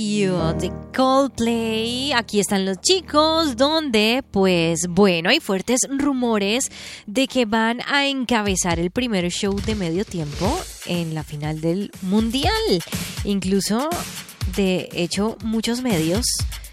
De Coldplay, aquí están los chicos, donde pues bueno, hay fuertes rumores de que van a encabezar el primer show de medio tiempo en la final del Mundial. Incluso, de hecho, muchos medios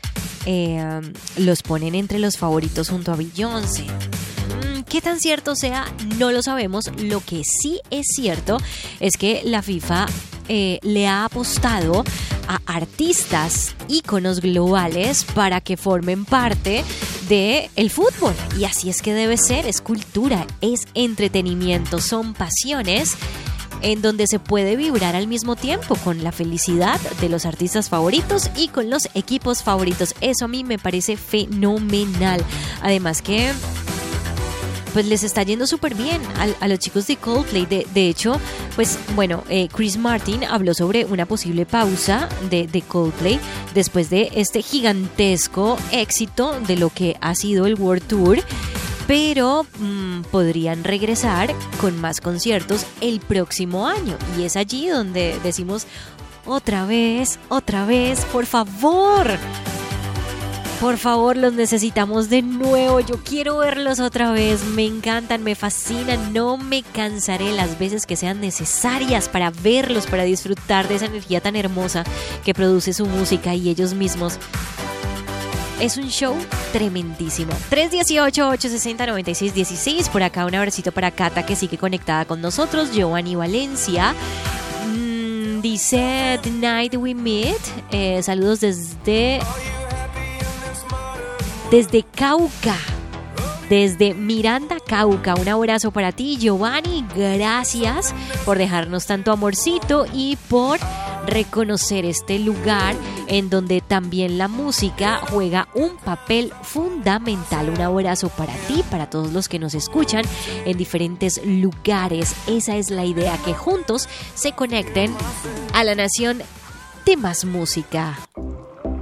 los ponen entre los favoritos junto a Beyoncé. ¿Qué tan cierto sea? No lo sabemos. Lo que sí es cierto es que la FIFA le ha apostado a artistas, íconos globales para que formen parte del fútbol. Y así es que debe ser, es cultura, es entretenimiento, son pasiones en donde se puede vibrar al mismo tiempo con la felicidad de los artistas favoritos y con los equipos favoritos. Eso a mí me parece fenomenal. Además que pues les está yendo súper bien a los chicos de Coldplay. De hecho, pues bueno, Chris Martin habló sobre una posible pausa de Coldplay después de este gigantesco éxito de lo que ha sido el World Tour, pero podrían regresar con más conciertos el próximo año. Y es allí donde decimos otra vez, por favor. Por favor, los necesitamos de nuevo. Yo quiero verlos otra vez. Me encantan, me fascinan. No me cansaré las veces que sean necesarias para verlos, para disfrutar de esa energía tan hermosa que produce su música y ellos mismos. Es un show tremendísimo. 318-860-9616. Por acá un abracito para Cata, que sigue conectada con nosotros. Giovanni Valencia dice The Night We Meet. Saludos desde Cauca, desde Miranda, Cauca. Un abrazo para ti, Giovanni. Gracias por dejarnos tanto amorcito y por reconocer este lugar en donde también la música juega un papel fundamental. Un abrazo para ti, para todos los que nos escuchan en diferentes lugares. Esa es la idea, que juntos se conecten a la nación de más música.